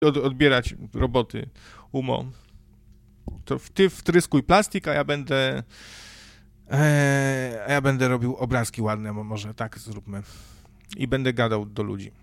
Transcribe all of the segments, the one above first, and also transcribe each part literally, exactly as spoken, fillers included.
od, odbierać roboty umo. To ty wtryskuj plastik, a ja będę e, a ja będę robił obrazki ładne, może tak zróbmy. I będę gadał do ludzi.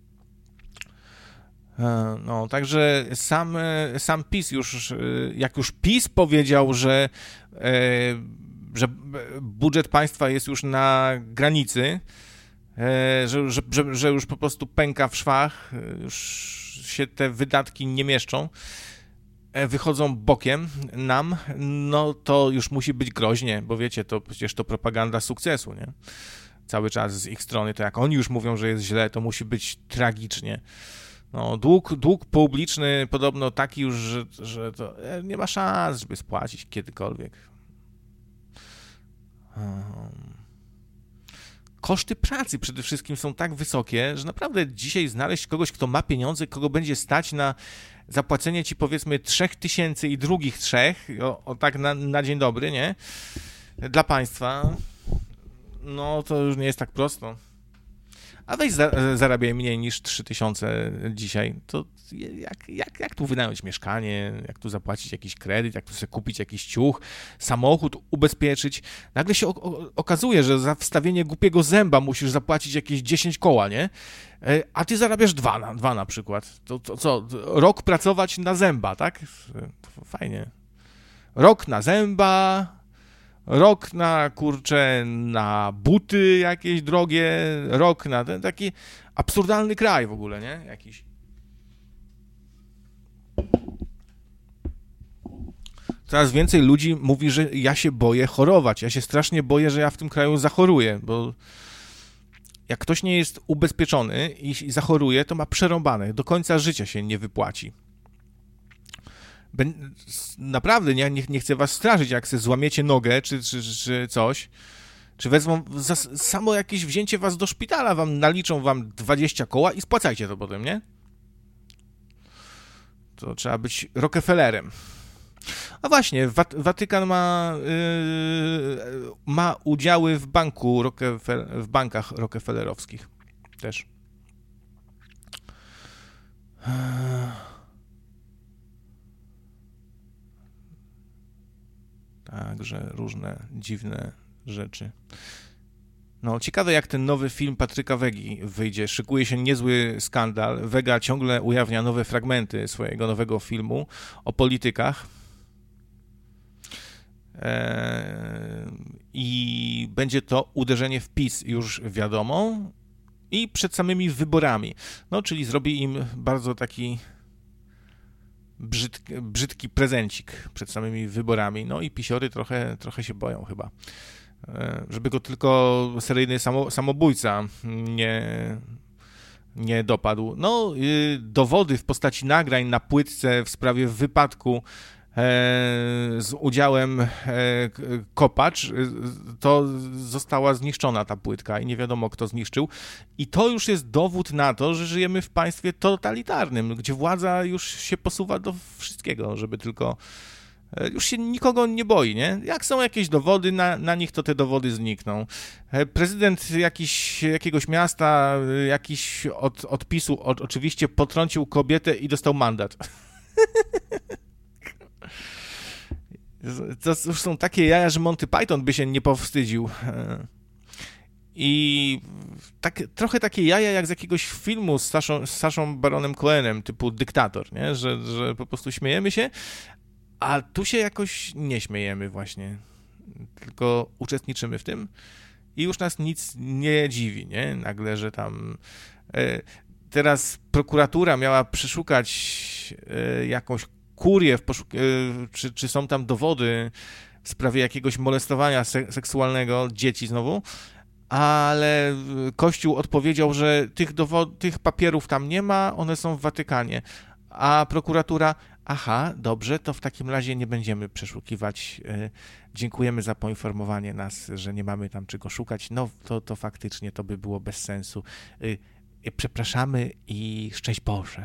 E, no, także sam, sam PiS już, jak już PiS powiedział, że, e, że budżet państwa jest już na granicy, e, że, że, że, że już po prostu pęka w szwach, już się te wydatki nie mieszczą, wychodzą bokiem nam, no to już musi być groźnie, bo wiecie, to przecież to propaganda sukcesu, nie? Cały czas z ich strony, to jak oni już mówią, że jest źle, to musi być tragicznie. No, dług, dług publiczny podobno taki już, że, że to nie ma szans, żeby spłacić kiedykolwiek. Koszty pracy przede wszystkim są tak wysokie, że naprawdę dzisiaj znaleźć kogoś, kto ma pieniądze, kogo będzie stać na zapłacenie ci powiedzmy trzech tysięcy i drugich trzech, o, o tak na, na dzień dobry, nie? Dla państwa, no to już nie jest tak prosto. A weź za, zarabiaj mniej niż trzy tysiące dzisiaj, to jak, jak, jak tu wynająć mieszkanie, jak tu zapłacić jakiś kredyt, jak tu sobie kupić jakiś ciuch, samochód, ubezpieczyć. Nagle się o, o, okazuje, że za wstawienie głupiego zęba musisz zapłacić jakieś dziesięć koła, nie? A ty zarabiasz dwa na, dwa na przykład. To, to co, rok pracować na zęba, tak? To fajnie. Rok na zęba, rok na, kurczę, na buty jakieś drogie, rok na ten taki absurdalny kraj w ogóle, nie? Jakiś. Coraz więcej ludzi mówi, że ja się boję chorować. Ja się strasznie boję, że ja w tym kraju zachoruję, bo jak ktoś nie jest ubezpieczony i zachoruje, to ma przerąbane. Do końca życia się nie wypłaci. Naprawdę nie, nie, nie chcę was straszyć, jak sobie złamiecie nogę czy, czy, czy coś, czy wezmą za, samo jakieś wzięcie was do szpitala, wam naliczą wam dwadzieścia koła i spłacajcie to potem, nie? To trzeba być Rockefellerem. A właśnie, Wat- Watykan ma, yy, ma udziały w banku Rockefe- w bankach rockefellerowskich też. Także różne dziwne rzeczy. No, ciekawe jak ten nowy film Patryka Wegi wyjdzie. Szykuje się niezły skandal. Wega ciągle ujawnia nowe fragmenty swojego nowego filmu o politykach. Eee, I będzie to uderzenie w PiS, już wiadomo. I przed samymi wyborami. No, czyli zrobi im bardzo taki brzydki, brzydki prezencik przed samymi wyborami. No i pisiory trochę, trochę się boją chyba. Żeby go tylko seryjny samo, samobójca nie, nie dopadł. No, dowody w postaci nagrań na płytce w sprawie wypadku z udziałem Kopacz, to została zniszczona ta płytka i nie wiadomo, kto zniszczył. I to już jest dowód na to, że żyjemy w państwie totalitarnym, gdzie władza już się posuwa do wszystkiego, żeby tylko już się nikogo nie boi, nie? Jak są jakieś dowody na, na nich, to te dowody znikną. Prezydent jakiś, jakiegoś miasta, jakiś od, od PiS-u od, oczywiście potrącił kobietę i dostał mandat. To już są takie jaja, że Monty Python by się nie powstydził. I tak, trochę takie jaja jak z jakiegoś filmu z Saszą, z Saszą Baronem Cohenem, typu Dyktator, nie? Że, że po prostu śmiejemy się, a tu się jakoś nie śmiejemy właśnie, tylko uczestniczymy w tym i już nas nic nie dziwi, nie? Nagle, że tam e, teraz prokuratura miała przeszukać e, jakąś kurię, w poszuk- e, czy, czy są tam dowody w sprawie jakiegoś molestowania se- seksualnego dzieci znowu, ale Kościół odpowiedział, że tych, dowo- tych papierów tam nie ma, one są w Watykanie, a prokuratura aha, dobrze, to w takim razie nie będziemy przeszukiwać. Dziękujemy za poinformowanie nas, że nie mamy tam czego szukać. No, to, to faktycznie to by było bez sensu. Przepraszamy i szczęść Boże.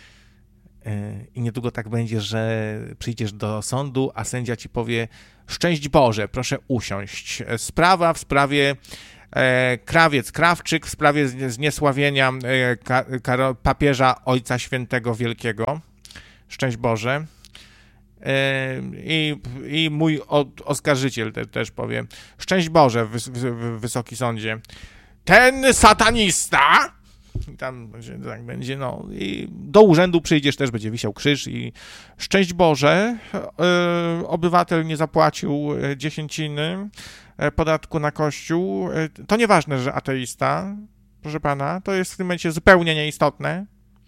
I niedługo tak będzie, że przyjdziesz do sądu, a sędzia ci powie szczęść Boże, proszę usiąść. Sprawa w sprawie e, Krawiec, Krawczyk w sprawie zniesławienia e, ka, ka, papieża Ojca Świętego Wielkiego. Szczęść Boże. E, i, I mój od, oskarżyciel te, też powie. Szczęść Boże, wys, wys, Wysoki Sądzie. Ten satanista... I tam tak będzie, no i do urzędu przyjdziesz, też będzie wisiał krzyż i szczęść Boże, yy, obywatel nie zapłacił dziesięciny, podatku na kościół, to nieważne, że ateista, proszę pana, to jest w tym momencie zupełnie nieistotne.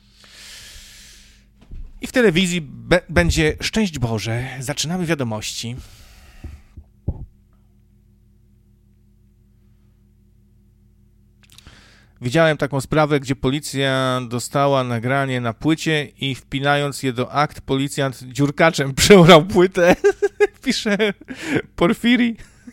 I w telewizji be- będzie szczęść Boże, zaczynamy wiadomości. Widziałem taką sprawę, gdzie policja dostała nagranie na płycie i wpinając je do akt, policjant dziurkaczem przeorał płytę. Pisze Porfiri.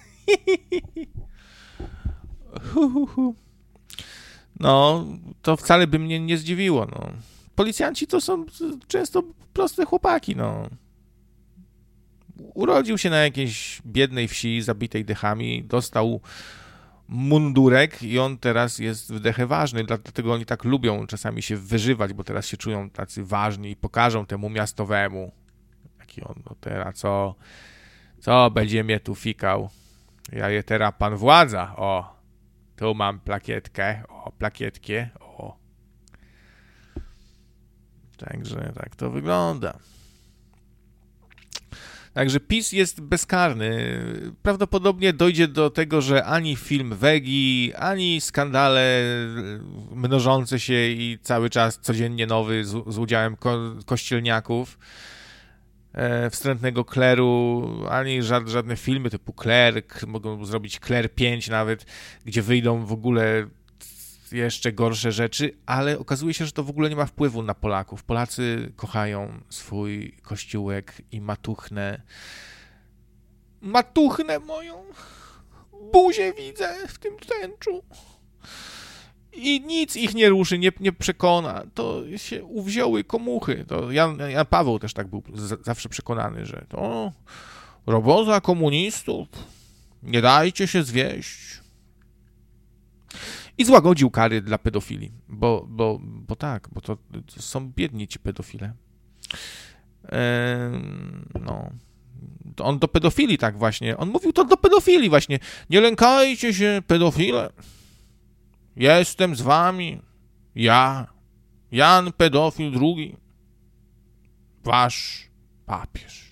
No, to wcale by mnie nie zdziwiło, no. Policjanci to są często proste chłopaki, no. Urodził się na jakiejś biednej wsi, zabitej dechami, dostał mundurek i on teraz jest w dechę ważny, dlatego oni tak lubią czasami się wyżywać, bo teraz się czują tacy ważni i pokażą temu miastowemu, jaki on no teraz, co, co będzie mnie tu fikał, ja je teraz pan władza, o, tu mam plakietkę, o, plakietkę, o. Także tak to wygląda. Także PiS jest bezkarny. Prawdopodobnie dojdzie do tego, że ani film Wegi, ani skandale mnożące się i cały czas codziennie nowy z, z udziałem ko- kościelniaków, e, wstrętnego kleru, ani żadne, żadne filmy typu Klerk, mogą zrobić Kler pięć nawet, gdzie wyjdą w ogóle jeszcze gorsze rzeczy, ale okazuje się, że to w ogóle nie ma wpływu na Polaków. Polacy kochają swój kościółek i matuchnę. Matuchnę moją. Buzię widzę w tym tęczu. I nic ich nie ruszy, nie, nie przekona. To się uwzięły komuchy. To Jan, Jan Paweł też tak był z, zawsze przekonany, że to robota komunistów. Nie dajcie się zwieść. I złagodził kary dla pedofili, bo, bo, bo tak, bo to, to są biedni ci pedofile. Eee, no, to on do pedofili tak właśnie, on mówił to do pedofili właśnie, nie lękajcie się pedofile, jestem z wami, ja, Jan pedofil drugi, wasz papież.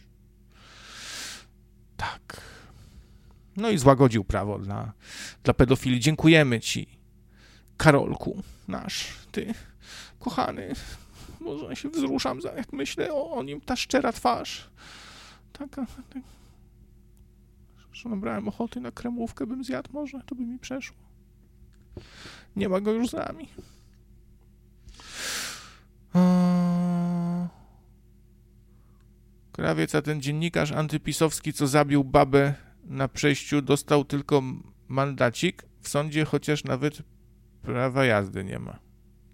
Tak. No i złagodził prawo dla, dla pedofili. Dziękujemy ci, Karolku, nasz, ty, kochany, może się wzruszam, jak myślę o, o nim, ta szczera twarz. Taka, tak, że nabrałem ochoty na kremówkę, bym zjadł może, to by mi przeszło. Nie ma go już z nami. Krawiec, a ten dziennikarz antypisowski, co zabił babę na przejściu, dostał tylko mandacik w sądzie, chociaż nawet prawa jazdy nie ma.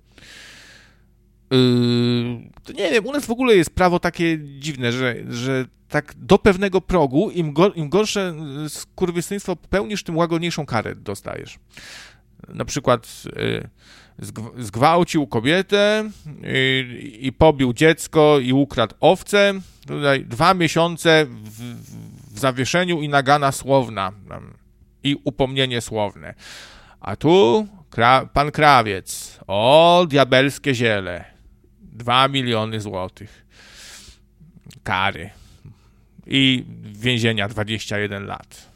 Yy, to nie wiem, u nas w ogóle jest prawo takie dziwne, że, że tak do pewnego progu, im, go, im gorsze skurwysyństwo pełnisz, tym łagodniejszą karę dostajesz. Na przykład yy, zgw- zgwałcił kobietę yy, i pobił dziecko i ukradł owce. Tutaj dwa miesiące w, w zawieszeniu i nagana słowna i upomnienie słowne. A tu kra- pan Krawiec, o diabelskie ziele, dwa miliony złotych kary i więzienia dwadzieścia jeden lat.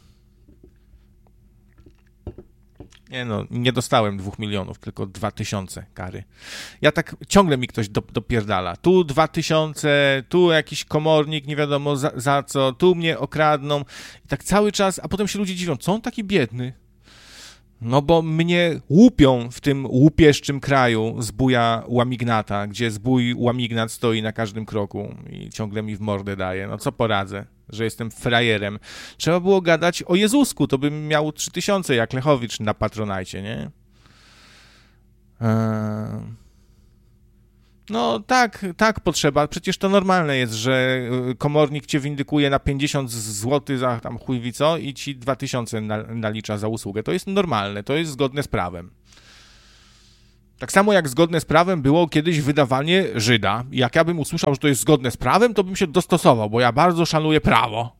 Nie no, nie dostałem dwóch milionów, tylko dwa tysiące kary. Ja tak, ciągle mi ktoś do, dopierdala. Tu dwa tysiące, tu jakiś komornik, nie wiadomo za, za co, tu mnie okradną. I tak cały czas, a potem się ludzie dziwią, co on taki biedny? No bo mnie łupią w tym łupieszczym kraju zbója Łamignata, gdzie zbój Łamignat stoi na każdym kroku i ciągle mi w mordę daje. No co poradzę, że jestem frajerem. Trzeba było gadać o Jezusku, to bym miał trzy tysiące jak Lechowicz na Patronajcie, nie? Eee... No tak, tak potrzeba. Przecież to normalne jest, że komornik cię windykuje na pięćdziesiąt złotych za tam chuj wie co i ci dwa tysiące nalicza za usługę. To jest normalne, to jest zgodne z prawem. Tak samo jak zgodne z prawem było kiedyś wydawanie Żyda. Jak ja bym usłyszał, że to jest zgodne z prawem, to bym się dostosował, bo ja bardzo szanuję prawo.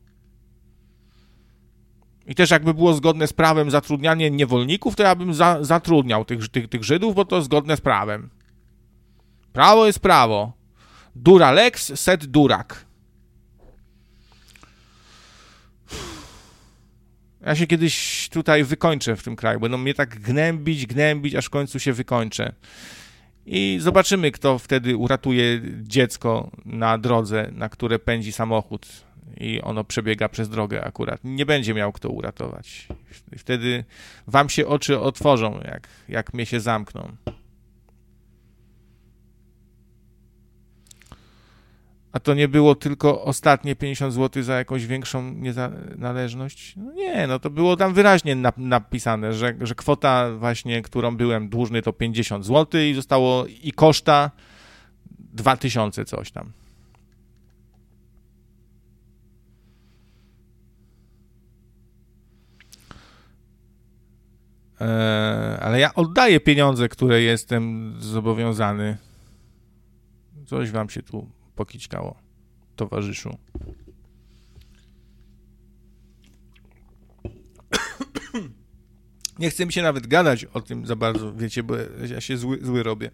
I też jakby było zgodne z prawem zatrudnianie niewolników, to ja bym za, zatrudniał tych, tych, tych Żydów, bo to zgodne z prawem. Prawo jest prawo. Dura lex, sed durak. Ja się kiedyś tutaj wykończę w tym kraju. Będą mnie tak gnębić, gnębić, aż w końcu się wykończę. I zobaczymy, kto wtedy uratuje dziecko na drodze, na które pędzi samochód i ono przebiega przez drogę akurat. Nie będzie miał kto uratować. I wtedy wam się oczy otworzą, jak, jak mnie się zamkną. A to nie było tylko ostatnie pięćdziesiąt złotych za jakąś większą należność? No nie, no to było tam wyraźnie napisane, że, że kwota właśnie, którą byłem dłużny, to pięćdziesiąt złotych i zostało i koszta dwa tysiące coś tam. Eee, ale ja oddaję pieniądze, które jestem zobowiązany. Coś wam się tu pokićkało, towarzyszu. Nie chce mi się nawet gadać o tym za bardzo, wiecie, bo ja się zły, zły robię.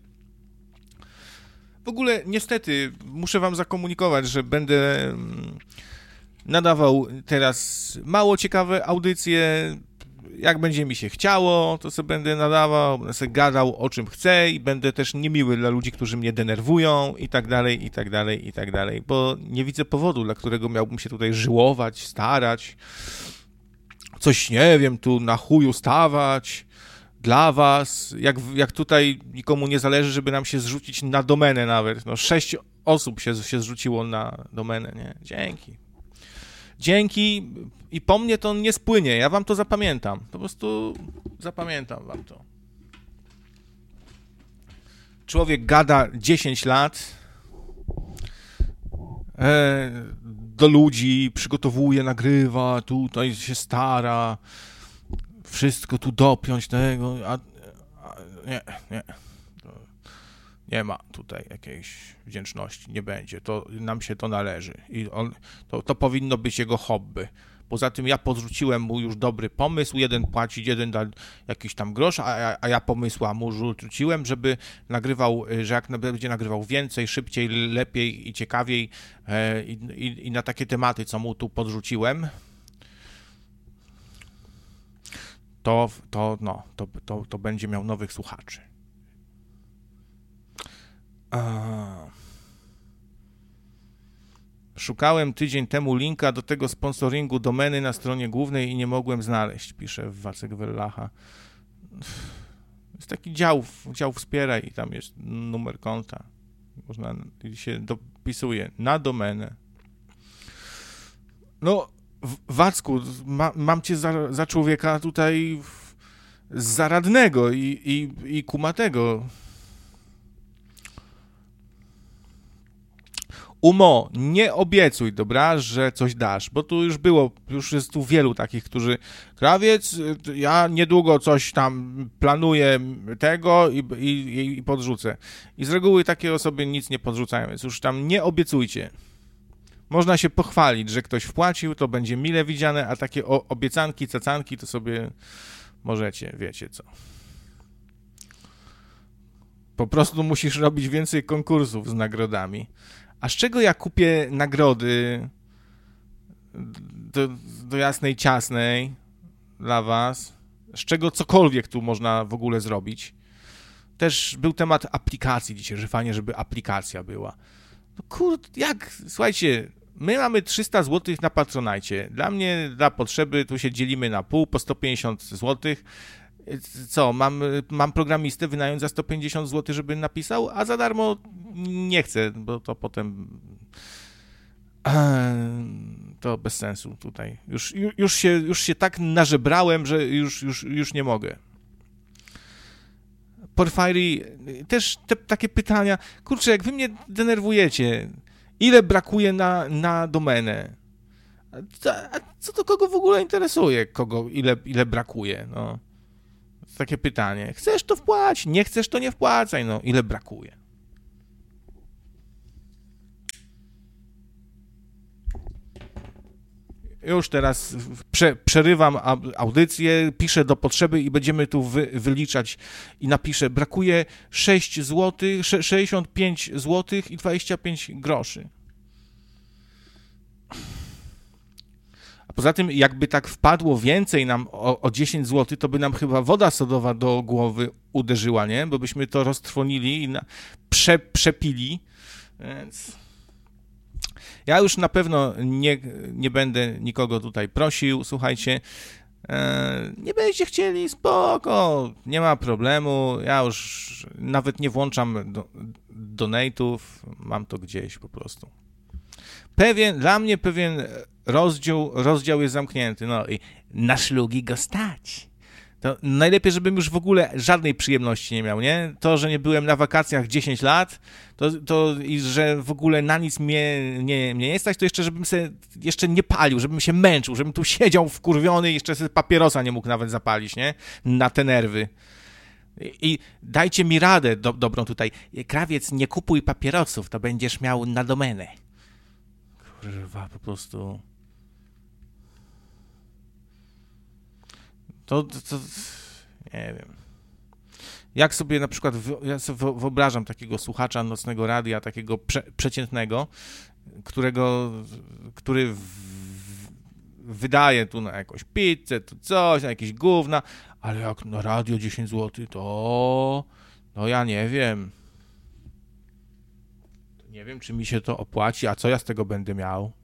W ogóle, niestety, muszę wam zakomunikować, że będę nadawał teraz mało ciekawe audycje. Jak będzie mi się chciało, to sobie będę nadawał, będę sobie gadał o czym chcę i będę też niemiły dla ludzi, którzy mnie denerwują i tak dalej, i tak dalej, i tak dalej, bo nie widzę powodu, dla którego miałbym się tutaj żyłować, starać, coś, nie wiem, tu na chuju stawać dla was, jak, jak tutaj nikomu nie zależy, żeby nam się zrzucić na domenę nawet, no sześć osób się, się zrzuciło na domenę, nie, dzięki. Dzięki i po mnie to nie spłynie, ja wam to zapamiętam, po prostu zapamiętam wam to. Człowiek gada dziesięć lat e, do ludzi, przygotowuje, nagrywa, tutaj się stara, wszystko tu dopiąć tego, a, a nie, nie. Nie ma tutaj jakiejś wdzięczności, nie będzie, to nam się to należy i on, to, to powinno być jego hobby. Poza tym ja podrzuciłem mu już dobry pomysł, jeden płaci, jeden da jakiś tam grosz, a, a ja pomysła mu rzuciłem, żeby nagrywał, że jak będzie nagrywał więcej, szybciej, lepiej i ciekawiej e, i, i, i na takie tematy, co mu tu podrzuciłem, to, to, no, to, to, to będzie miał nowych słuchaczy. A. Szukałem tydzień temu linka do tego sponsoringu domeny na stronie głównej i nie mogłem znaleźć, pisze Wacek Wellacha. Jest taki dział, dział wspieraj i tam jest numer konta. Można się dopisuje na domenę. No, Wacku, ma, mam cię za, za człowieka tutaj zaradnego i, i, i kumatego. Umo, nie obiecuj, dobra, że coś dasz, bo tu już było, już jest tu wielu takich, którzy, krawiec, ja niedługo coś tam planuję tego i, i, i podrzucę. I z reguły takie osoby nic nie podrzucają, więc już tam nie obiecujcie. Można się pochwalić, że ktoś wpłacił, to będzie mile widziane, a takie o, obiecanki, cacanki to sobie możecie, wiecie co. Po prostu musisz robić więcej konkursów z nagrodami. A z czego ja kupię nagrody do, do jasnej ciasnej dla was? Z czego cokolwiek tu można w ogóle zrobić? Też był temat aplikacji dzisiaj, że fajnie, żeby aplikacja była. No kurde, jak? Słuchajcie, my mamy trzysta złotych na Patronite. Dla mnie, dla potrzeby, tu się dzielimy na pół, po sto pięćdziesiąt złotych. Co, mam, mam programistę wynająć za sto pięćdziesiąt złotych, żeby napisał, a za darmo nie chcę, bo to potem to bez sensu tutaj. Już, już, się, już się tak nażebrałem, że już, już, już nie mogę. Porfiry, też te takie pytania, kurczę, jak wy mnie denerwujecie, ile brakuje na, na domenę? A, a co to kogo w ogóle interesuje, kogo, ile, ile brakuje, no. Takie pytanie. Chcesz to wpłać, nie chcesz to nie wpłacaj, no, ile brakuje. Już teraz prze, przerywam audycję, piszę do potrzeby i będziemy tu wy, wyliczać i napiszę, brakuje sześć złotych, sześćdziesiąt pięć złotych i dwadzieścia pięć groszy. A poza tym, jakby tak wpadło więcej nam o, o dziesięć złotych, to by nam chyba woda sodowa do głowy uderzyła, nie? Bo byśmy to roztrwonili i na, prze, przepili, więc... Ja już na pewno nie, nie będę nikogo tutaj prosił, słuchajcie, e, nie będziecie chcieli, spoko, nie ma problemu, ja już nawet nie włączam do, donate'ów, mam to gdzieś po prostu. Pewien, dla mnie pewien rozdział, rozdział jest zamknięty, no i na szlugi go stać. To najlepiej, żebym już w ogóle żadnej przyjemności nie miał, nie? To, że nie byłem na wakacjach dziesięć lat, to, to i że w ogóle na nic mnie nie, mnie nie stać, to jeszcze, żebym sobie jeszcze nie palił, żebym się męczył, żebym tu siedział wkurwiony i jeszcze sobie papierosa nie mógł nawet zapalić, nie? Na te nerwy. I, i dajcie mi radę do, dobrą tutaj. Krawiec, nie kupuj papierosów, to będziesz miał na domenę. Kurwa, po prostu... To, to, to, nie wiem. Jak sobie na przykład, ja sobie wyobrażam takiego słuchacza nocnego radia, takiego prze, przeciętnego, którego, który w, wydaje tu na jakąś pizzę, tu coś, na jakieś gówna, ale jak na radio dziesięć złotych, to, no ja nie wiem. Nie wiem, czy mi się to opłaci, a co ja z tego będę miał?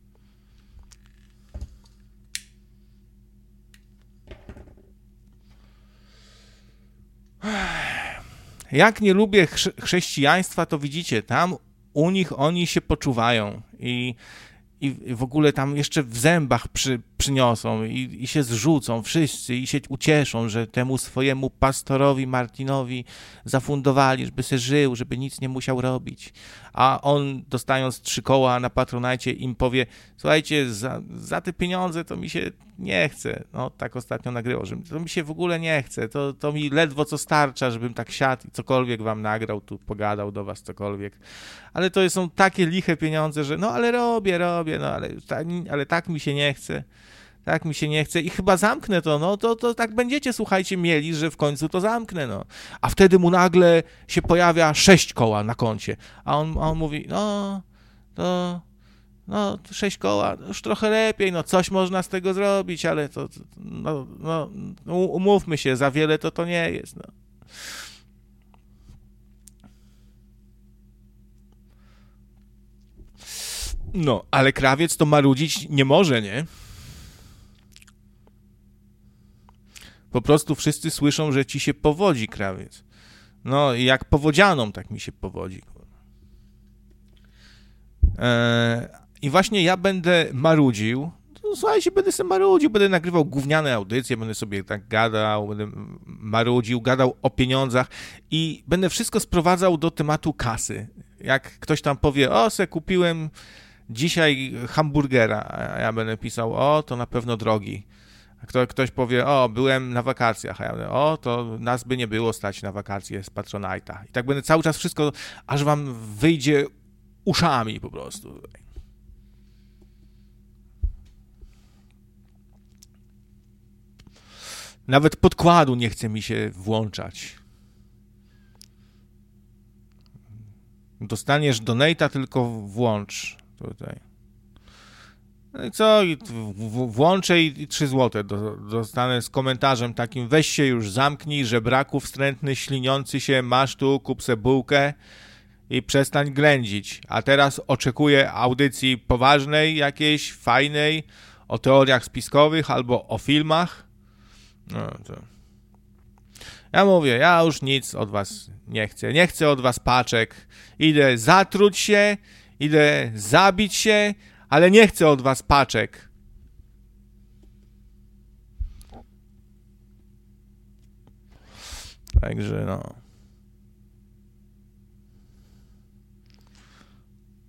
Jak nie lubię chrze- chrześcijaństwa, to widzicie, tam u nich oni się poczuwają i, i w ogóle tam jeszcze w zębach przy, przyniosą i, i się zrzucą wszyscy i się ucieszą, że temu swojemu pastorowi Martinowi zafundowali, żeby se żył, żeby nic nie musiał robić. A on, dostając trzy koła na Patronite, im powie, słuchajcie, za, za te pieniądze to mi się nie chce. No, tak ostatnio nagrywał, że to mi się w ogóle nie chce. To, to mi ledwo co starcza, żebym tak siadł i cokolwiek wam nagrał, tu pogadał do was cokolwiek. Ale to są takie liche pieniądze, że no ale robię, robię, no ale, ale tak mi się nie chce. Tak mi się nie chce i chyba zamknę to, no to, to tak będziecie, słuchajcie, mieli, że w końcu to zamknę, no. A wtedy mu nagle się pojawia sześć koła na koncie, a on, a on mówi, no, to, no, sześć koła, już trochę lepiej, no, coś można z tego zrobić, ale to, no, no, umówmy się, za wiele to to nie jest, no. No, ale krawiec to marudzić nie może, nie? Po prostu wszyscy słyszą, że ci się powodzi, krawiec. No i jak powodzianom tak mi się powodzi. Eee, I właśnie ja będę marudził. No, słuchajcie, będę sobie marudził, będę nagrywał gówniane audycje, będę sobie tak gadał, będę marudził, gadał o pieniądzach i będę wszystko sprowadzał do tematu kasy. Jak ktoś tam powie, o, se kupiłem dzisiaj hamburgera, a ja będę pisał, o, to na pewno drogi. Kto, ktoś powie, o, byłem na wakacjach, a ja mówię, o, to nas by nie było stać na wakacje z Patronite'a. I tak będę cały czas wszystko, aż wam wyjdzie uszami po prostu. Nawet podkładu nie chce mi się włączać. Dostaniesz donate'a, tylko włącz tutaj. No i co? I w- włączę i trzy złote do, dostanę z komentarzem takim, weź się już zamknij, żebraku wstrętny, śliniący się, masz tu, kup se bułkę i przestań ględzić. A teraz oczekuję audycji poważnej, jakiejś, fajnej, o teoriach spiskowych albo o filmach. No to... Ja mówię, ja już nic od was nie chcę. Nie chcę od was paczek. Idę zatruć się, idę zabić się, ale nie chcę od was paczek. Także no...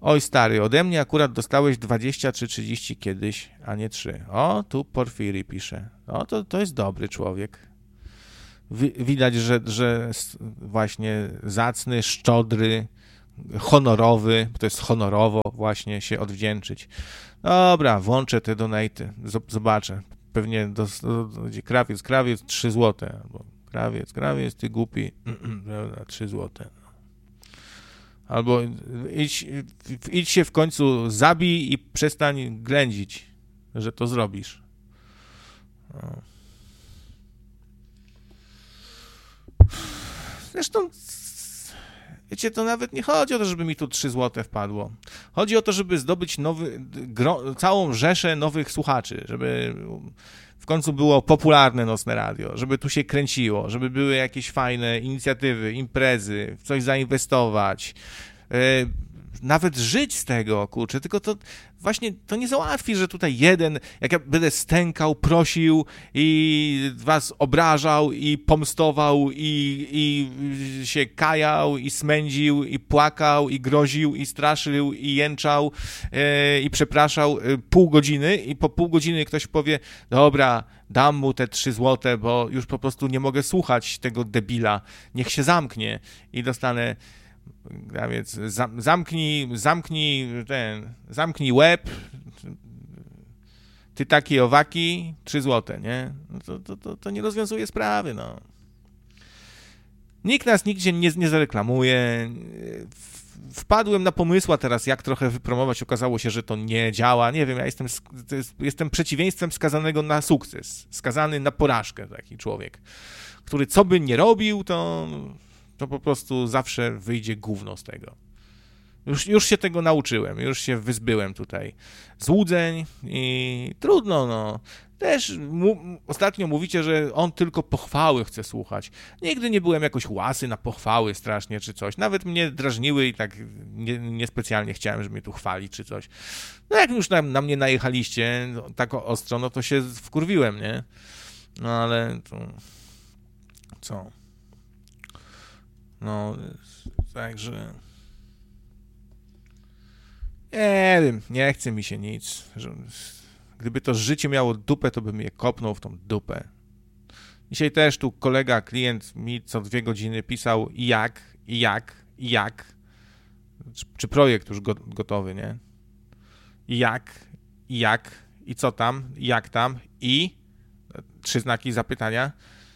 Oj stary, ode mnie akurat dostałeś dwadzieścia czy trzydzieści kiedyś, a nie trzy. O, tu Porfiry pisze. O, to, to jest dobry człowiek. Wi- widać, że, że właśnie zacny, szczodry, honorowy, to jest honorowo właśnie się odwdzięczyć. Dobra, włączę te donaty, zobaczę. Pewnie do, do, do, krawiec, krawiec, trzy złote. Albo krawiec, krawiec, ty głupi, trzy złote. Albo idź, idź się w końcu zabij i przestań ględzić, że to zrobisz. No. Zresztą, wiecie, to nawet nie chodzi o to, żeby mi tu trzy złote wpadło. Chodzi o to, żeby zdobyć nowy, gro, całą rzeszę nowych słuchaczy, żeby w końcu było popularne nocne radio, żeby tu się kręciło, żeby były jakieś fajne inicjatywy, imprezy, w coś zainwestować, yy, nawet żyć z tego, kurczę, tylko to właśnie to nie załatwi, że tutaj jeden, jak ja będę stękał, prosił i was obrażał i pomstował i, i się kajał i smędził i płakał i groził i straszył i jęczał yy, i przepraszał yy, pół godziny i po pół godziny ktoś powie, dobra, dam mu te trzy złote, bo już po prostu nie mogę słuchać tego debila, niech się zamknie i dostanę. A więc zamknij, zamknij ten, zamknij łeb, ty taki owaki, trzy złote, nie? No to, to, to, to nie rozwiązuje sprawy, no. Nikt nas nigdzie nie, nie zareklamuje. Wpadłem na pomysła teraz, jak trochę wypromować. Okazało się, że to nie działa. Nie wiem, ja jestem, jestem przeciwieństwem skazanego na sukces. Skazany na porażkę taki człowiek, który co by nie robił, to... to po prostu zawsze wyjdzie gówno z tego. Już, już się tego nauczyłem, już się wyzbyłem tutaj złudzeń i trudno, no. Też mu, ostatnio mówicie, że on tylko pochwały chce słuchać. Nigdy nie byłem jakoś łasy na pochwały strasznie czy coś. Nawet mnie drażniły i tak nie, niespecjalnie chciałem, żeby mnie tu chwalić czy coś. No jak już na, na mnie najechaliście no, tak ostro, no to się wkurwiłem, nie? No ale to... co? No, także... Nie wiem, nie chce mi się nic. Gdyby to życie miało dupę, to bym je kopnął w tą dupę. Dzisiaj też tu kolega, klient mi co dwie godziny pisał i jak, i jak, i jak. Czy, czy projekt już go, gotowy, nie? I jak, i jak, i co tam, i jak tam, i... Trzy znaki zapytania.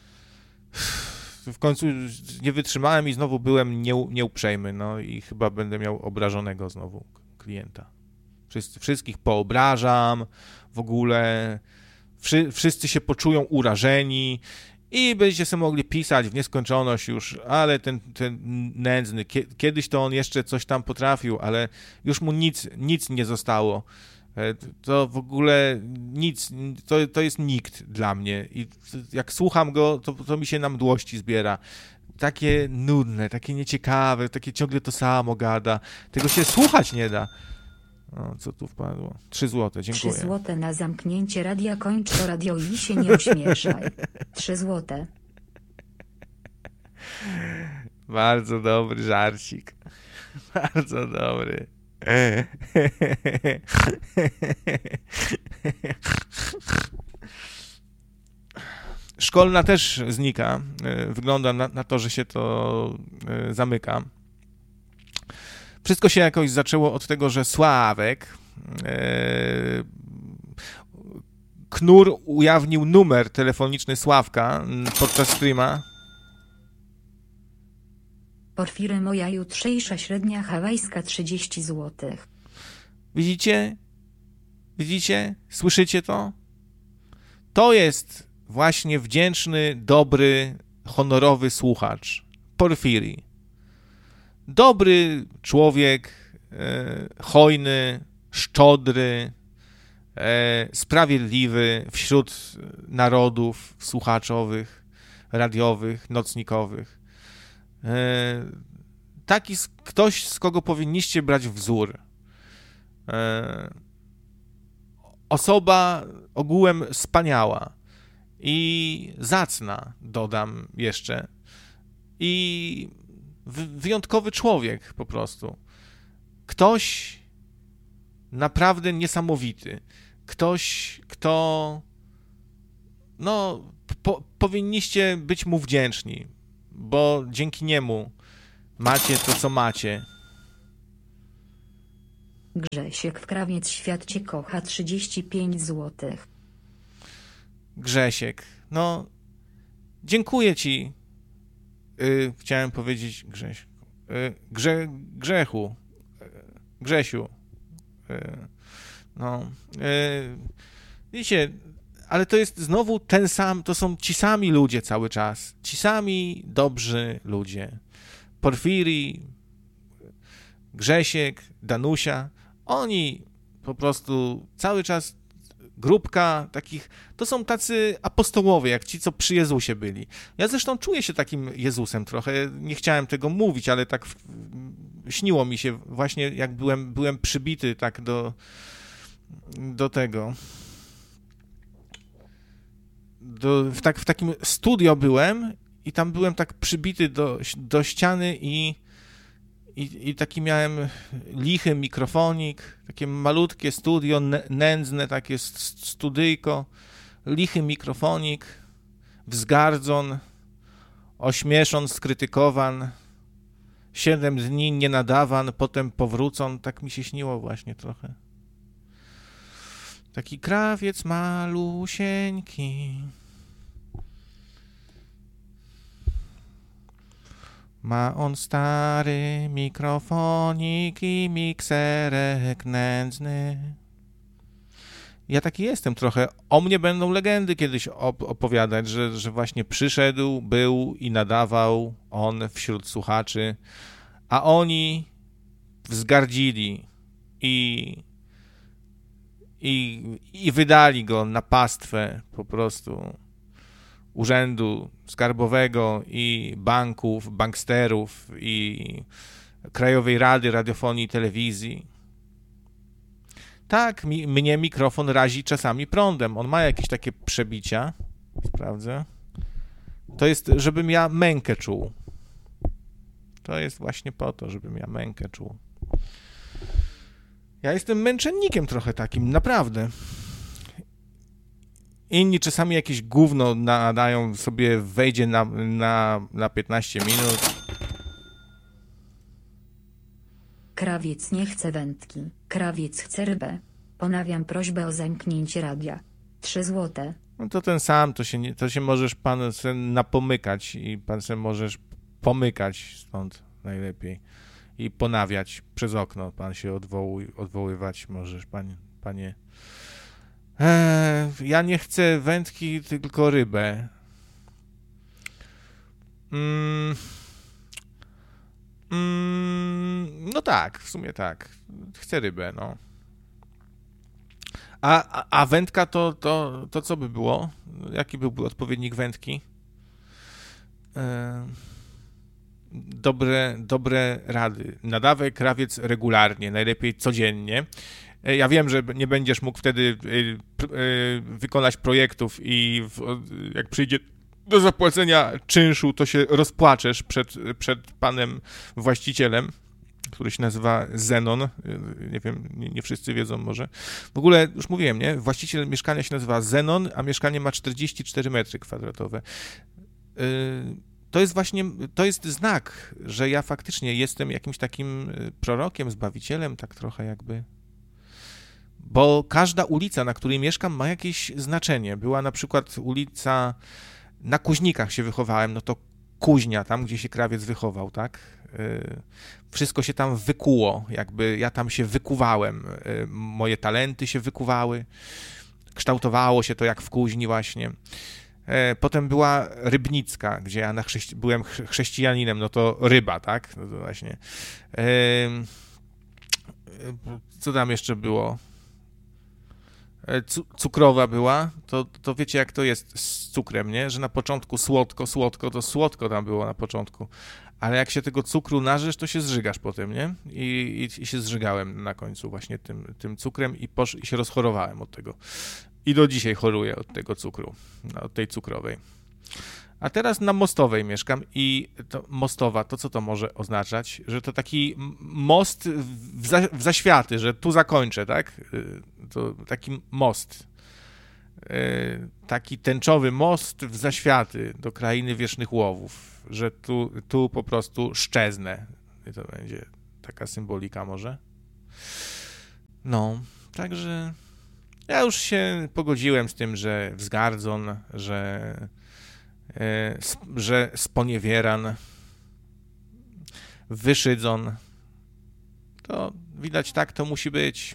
W końcu nie wytrzymałem i znowu byłem nieu, nieuprzejmy, no i chyba będę miał obrażonego znowu klienta. Wszyscy, wszystkich poobrażam w ogóle, Wszy, wszyscy się poczują urażeni i będziecie sobie mogli pisać w nieskończoność już, ale ten, ten nędzny, kiedyś to on jeszcze coś tam potrafił, ale już mu nic, nic nie zostało. To w ogóle nic, to, to jest nikt dla mnie i jak słucham go, to, to mi się na mdłości zbiera. Takie nudne, takie nieciekawe, takie ciągle to samo gada. Tego się słuchać nie da. O, co tu wpadło? Trzy złote, dziękuję. Trzy złote na zamknięcie radia, kończ to radio i się nie uśmieszaj. Trzy złote. Bardzo dobry żarcik. Bardzo dobry. Szkolna też znika. Wygląda na, na to, że się to zamyka. Wszystko się jakoś zaczęło od tego, że Sławek e, Knur ujawnił numer telefoniczny Sławka podczas streama. Porfiry, moja jutrzejsza średnia hawajska trzydzieści złotych. Widzicie? Widzicie? Słyszycie to? To jest właśnie wdzięczny, dobry, honorowy słuchacz. Porfiry. Dobry człowiek, e, hojny, szczodry, e, sprawiedliwy wśród narodów słuchaczowych, radiowych, nocnikowych. E, taki ktoś, z kogo powinniście brać wzór. E, osoba ogółem wspaniała i zacna, dodam jeszcze, i wyjątkowy człowiek po prostu. Ktoś, naprawdę niesamowity. Ktoś, kto, no, po, powinniście być mu wdzięczni, bo dzięki niemu macie to, co macie. Grzesiek w Krawiec Świat Cię kocha, trzydzieści pięć złotych. Grzesiek, no, dziękuję ci. Yy, chciałem powiedzieć Grześ, yy, Grze, Grzechu, yy, Grzesiu. Yy, no, yy, wiecie, ale to jest znowu ten sam, to są ci sami ludzie cały czas. Ci sami dobrzy ludzie. Porfiri, Grzesiek, Danusia, oni po prostu cały czas, grupka takich, to są tacy apostołowie, jak ci, co przy Jezusie byli. Ja zresztą czuję się takim Jezusem trochę, nie chciałem tego mówić, ale tak śniło mi się właśnie, jak byłem, byłem przybity tak do, do tego, do, w, tak, w takim studio byłem i tam byłem tak przybity do, do ściany i I, I taki miałem lichy mikrofonik, takie malutkie studio, nędzne takie studyjko, lichy mikrofonik, wzgardzon, ośmieszon, skrytykowan, siedem dni nie nadawan, potem powrócon, tak mi się śniło właśnie trochę. Taki krawiec malusieńki. Ma on stary mikrofonik i mikserek nędzny. Ja taki jestem trochę. O mnie będą legendy kiedyś op- opowiadać, że, że właśnie przyszedł, był i nadawał on wśród słuchaczy, a oni wzgardzili i, i, i wydali go na pastwę po prostu Urzędu Skarbowego i banków, banksterów i Krajowej Rady Radiofonii i Telewizji. Tak, mi, mnie mikrofon razi czasami prądem. On ma jakieś takie przebicia. Sprawdzę. To jest, żebym ja mękę czuł. To jest właśnie po to, żebym ja mękę czuł. Ja jestem męczennikiem trochę takim, naprawdę. Inni czasami jakieś gówno nadają, sobie wejdzie na, na, na piętnaście minut. Krawiec nie chce wędki, krawiec chce rybę. Ponawiam prośbę o zamknięcie radia. Trzy złote. No to ten sam, to się, nie, to się możesz pan se napomykać i pan se możesz pomykać stąd najlepiej i ponawiać przez okno. Pan się odwołuj, odwoływać możesz, panie. panie. Eee, ja nie chcę wędki, tylko rybę. Mm, mm, no tak, w sumie tak. Chcę rybę, no. A, a, a wędka to, to, to co by było? Jaki byłby odpowiednik wędki? Eee, dobre, dobre rady. Nadawaj krawiec regularnie, najlepiej codziennie. Ja wiem, że nie będziesz mógł wtedy wykonać projektów i jak przyjdzie do zapłacenia czynszu, to się rozpłaczesz przed, przed panem właścicielem, który się nazywa Zenon. Nie wiem, nie, nie wszyscy wiedzą może. W ogóle, już mówiłem, nie? Właściciel mieszkania się nazywa Zenon, a mieszkanie ma czterdzieści cztery metry kwadratowe. To jest właśnie, to jest znak, że ja faktycznie jestem jakimś takim prorokiem, zbawicielem, tak trochę jakby... Bo każda ulica, na której mieszkam, ma jakieś znaczenie. Była na przykład ulica, na Kuźnikach się wychowałem, no to Kuźnia, tam gdzie się krawiec wychował, tak? Wszystko się tam wykuło, jakby ja tam się wykuwałem. Moje talenty się wykuwały, kształtowało się to jak w Kuźni właśnie. Potem była Rybnicka, gdzie ja na chrześci- byłem chrześcijaninem, no to ryba, tak? No to właśnie. Co tam jeszcze było? Cukrowa była, to, to wiecie jak to jest z cukrem, nie? Że na początku słodko, słodko, to słodko tam było na początku, ale jak się tego cukru narzesz, to się zżygasz potem, nie? I, i, i się zżygałem na końcu właśnie tym, tym cukrem i, posz, i się rozchorowałem od tego. I do dzisiaj choruję od tego cukru, od tej cukrowej. A teraz na Mostowej mieszkam i to Mostowa, to co to może oznaczać? Że to taki most w, za, w zaświaty, że tu zakończę, tak? To taki most. Taki tęczowy most w zaświaty do krainy wiecznych łowów, że tu, tu po prostu szczeznę. I to będzie taka symbolika może. No, także ja już się pogodziłem z tym, że wzgardzon, że że sponiewieran, wyszydzon. To widać, tak to musi być.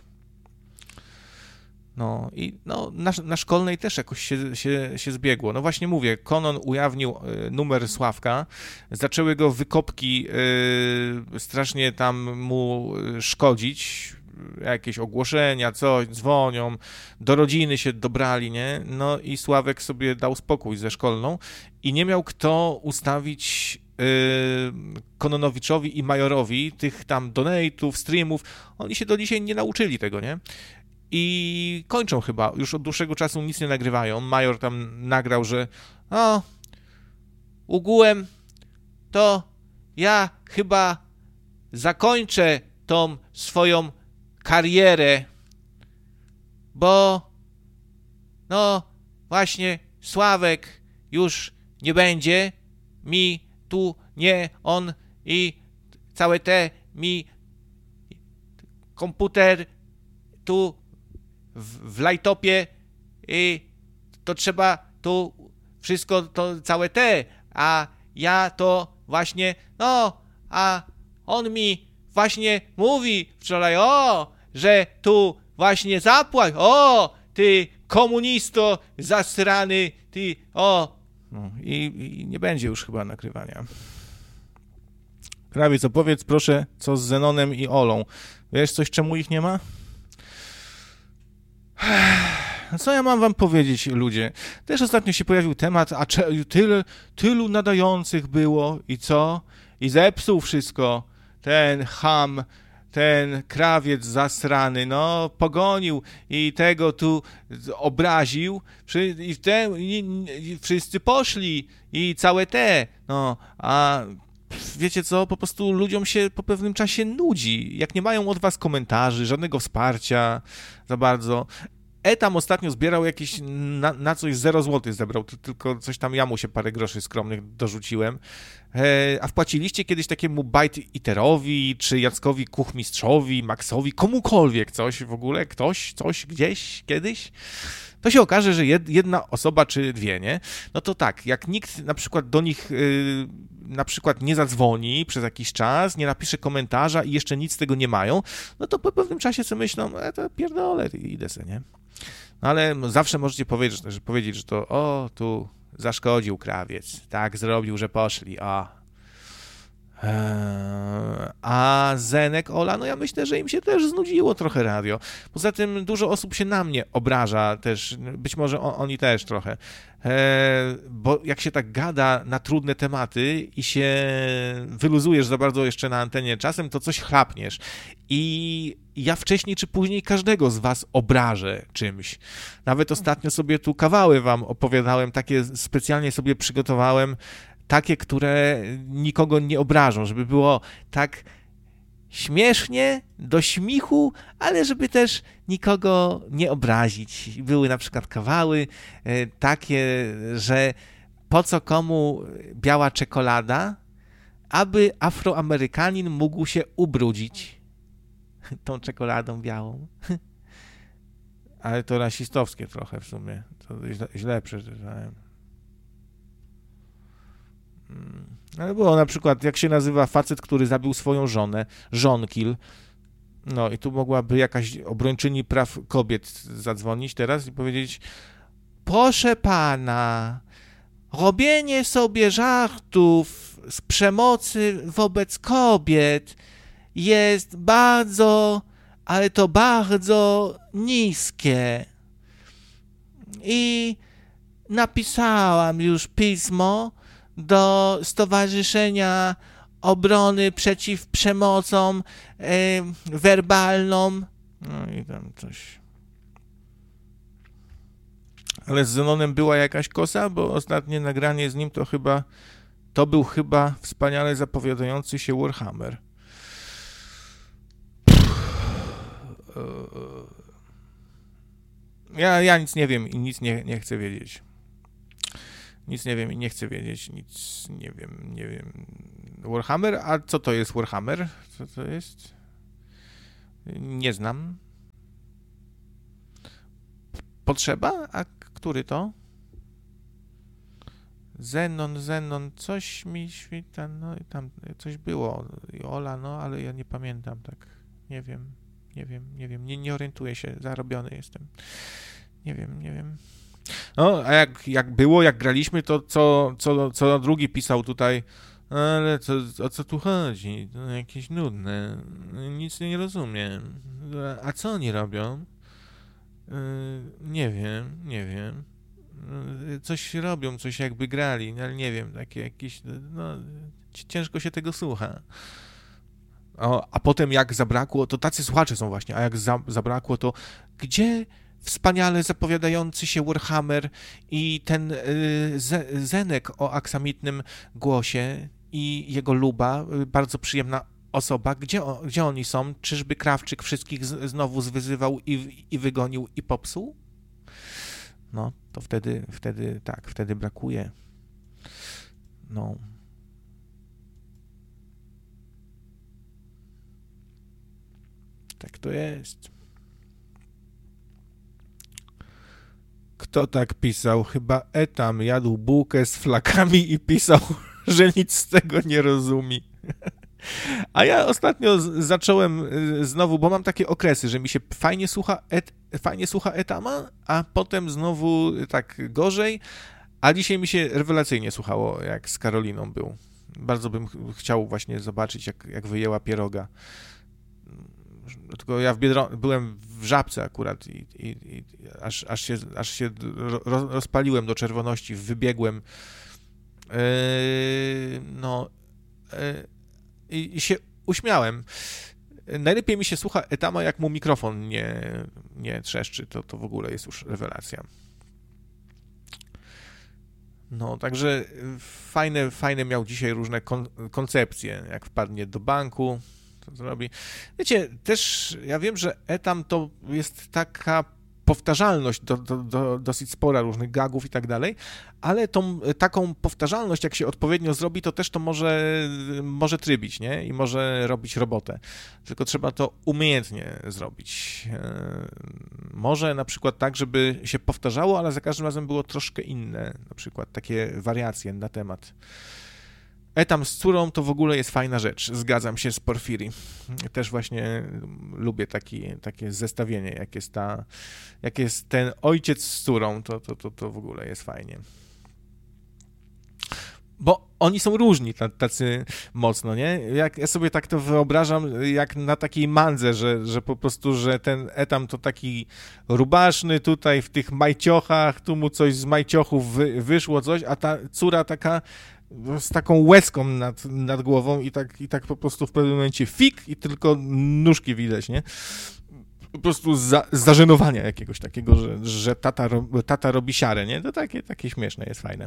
No i no, na, na szkolnej też jakoś się, się, się zbiegło. No właśnie mówię, Konon ujawnił numer Sławka, zaczęły go wykopki yy, strasznie tam mu szkodzić, jakieś ogłoszenia, coś, dzwonią, do rodziny się dobrali, nie? No i Sławek sobie dał spokój ze szkolną i nie miał kto ustawić yy, Kononowiczowi i Majorowi tych tam donate'ów, streamów. Oni się do dzisiaj nie nauczyli tego, nie? I kończą chyba, już od dłuższego czasu nic nie nagrywają. Major tam nagrał, że o, ogółem to ja chyba zakończę tą swoją karierę, bo no właśnie Sławek już nie będzie mi tu, nie on i całe te mi komputer tu w, w laptopie i to trzeba tu wszystko to całe te, a ja to właśnie, no, a on mi właśnie mówi wczoraj, o, że tu właśnie zapłać, o, ty komunisto zasrany, ty, o. No, i, i nie będzie już chyba nagrywania. Krawiec, opowiedz proszę, co z Zenonem i Olą. Wiesz coś, czemu ich nie ma? Co ja mam wam powiedzieć, ludzie? Też ostatnio się pojawił temat, a cze- tyle, tylu nadających było i co? I zepsuł wszystko. Ten cham, ten krawiec zasrany, no, pogonił i tego tu obraził i, w te, i, i wszyscy poszli i całe te, no, a wiecie co, po prostu ludziom się po pewnym czasie nudzi, jak nie mają od was komentarzy, żadnego wsparcia za bardzo. E tam ostatnio zbierał jakieś, na, na coś zero złotych zebrał, tylko coś tam ja mu się parę groszy skromnych dorzuciłem. E, a wpłaciliście kiedyś takiemu Bite Eaterowi, czy Jackowi Kuchmistrzowi, Maxowi, komukolwiek coś w ogóle, ktoś, coś, gdzieś, kiedyś? To się okaże, że jedna osoba czy dwie, nie? No to tak, jak nikt na przykład do nich yy, na przykład nie zadzwoni przez jakiś czas, nie napisze komentarza i jeszcze nic z tego nie mają, no to po pewnym czasie sobie myślą, e, to pierdolę, idę sobie, nie? No ale zawsze możecie powiedzieć, że, powiedzieć, że to o, tu zaszkodził krawiec, tak zrobił, że poszli, o. A Zenek, Ola, no ja myślę, że im się też znudziło trochę radio. Poza tym dużo osób się na mnie obraża też, być może on, oni też trochę, e, bo jak się tak gada na trudne tematy i się wyluzujesz za bardzo jeszcze na antenie czasem, to coś chlapniesz. I ja wcześniej czy później każdego z was obrażę czymś. Nawet ostatnio sobie tu kawały wam opowiadałem, takie specjalnie sobie przygotowałem, takie, które nikogo nie obrażą, żeby było tak śmiesznie, do śmichu, ale żeby też nikogo nie obrazić. Były na przykład kawały e, takie, że po co komu biała czekolada, aby Afroamerykanin mógł się ubrudzić tą czekoladą białą. Ale to rasistowskie trochę w sumie. To źle, źle przeczytałem. Ale było na przykład, jak się nazywa facet, który zabił swoją żonę, żonkill. No i tu mogłaby jakaś obrończyni praw kobiet zadzwonić teraz i powiedzieć: proszę pana, robienie sobie żartów z przemocy wobec kobiet jest bardzo, ale to bardzo niskie. I napisałam już pismo do Stowarzyszenia Obrony Przeciw Przemocom yy, Werbalną. No i tam coś. Ale z Zenonem była jakaś kosa, bo ostatnie nagranie z nim to chyba, to był chyba wspaniale zapowiadający się Warhammer. Ja, ja nic nie wiem i nic nie, nie chcę wiedzieć. Nic nie wiem i nie chcę wiedzieć, nic nie wiem, nie wiem. Warhammer? A co to jest Warhammer? Co to jest? Nie znam. Potrzeba? A który to? Zenon, Zenon, coś mi świta, no i tam coś było. I Ola, no, ale ja nie pamiętam, tak. Nie wiem, nie wiem, nie wiem, nie, nie orientuję się, zarobiony jestem. Nie wiem, nie wiem. No, a jak, jak było, jak graliśmy, to co, co, co drugi pisał tutaj, ale co, o co tu chodzi? To jakieś nudne, nic nie rozumiem. A co oni robią? Yy, nie wiem, nie wiem. Yy, coś robią, coś jakby grali, ale nie wiem, takie jakieś, no, ciężko się tego słucha. O, a potem jak zabrakło, to tacy słuchacze są właśnie, a jak za, zabrakło, to gdzie wspaniale zapowiadający się Warhammer i ten y, Zenek o aksamitnym głosie i jego luba, y, bardzo przyjemna osoba, gdzie, o, gdzie oni są? Czyżby Krawczyk wszystkich z, znowu zwyzywał i, i wygonił i popsuł? No, to wtedy, wtedy, tak, wtedy brakuje. No. Tak to jest. Kto tak pisał? Chyba Etam jadł bułkę z flakami i pisał, że nic z tego nie rozumie. A ja ostatnio z- zacząłem y, znowu, bo mam takie okresy, że mi się fajnie słucha, et, fajnie słucha Etama, a potem znowu y, tak gorzej, a dzisiaj mi się rewelacyjnie słuchało, jak z Karoliną był. Bardzo bym ch- chciał właśnie zobaczyć, jak, jak wyjęła pieroga. Tylko ja w Biedro- byłem w Żabce akurat i, i, i aż, aż się, aż się ro- rozpaliłem do czerwoności, wybiegłem. Yy, no yy, i, i się uśmiałem. Najlepiej mi się słucha Etama, jak mu mikrofon nie, nie trzeszczy, to, to w ogóle jest już rewelacja. No, także fajne, fajne miał dzisiaj różne kon- koncepcje, jak wpadnie do banku, to zrobi. Wiecie, też ja wiem, że Etam to jest taka powtarzalność do, do, do, dosyć spora różnych gagów i tak dalej, ale tą taką powtarzalność, jak się odpowiednio zrobi, to też to może, może trybić, nie? I może robić robotę. Tylko trzeba to umiejętnie zrobić. Może na przykład tak, żeby się powtarzało, ale za każdym razem było troszkę inne, na przykład takie wariacje na temat. Etam z córą to w ogóle jest fajna rzecz, zgadzam się z Porfiri. Też właśnie lubię taki, takie zestawienie, jak jest, ta, jak jest ten ojciec z córą, to, to, to, to w ogóle jest fajnie. Bo oni są różni, tacy mocno, nie? Jak ja sobie tak to wyobrażam, jak na takiej mandze, że, że po prostu, że ten Etam to taki rubaszny tutaj w tych majciochach, tu mu coś z majciochów wy, wyszło coś, a ta córa taka z taką łezką nad, nad głową i tak, i tak po prostu w pewnym momencie fik i tylko nóżki widać, nie? Po prostu za, zażenowania jakiegoś takiego, że, że tata, tata robi siarę, nie? To takie, takie śmieszne jest, fajne.